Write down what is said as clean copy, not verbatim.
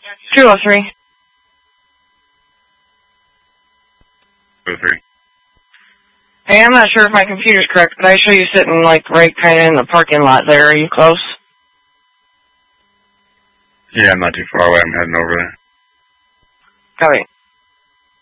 203. 203. Hey, I'm not sure if my computer's correct, but I show you sitting, like, right kind of in the parking lot there. Are you close? Yeah, I'm not too far away. I'm heading over there. Copy.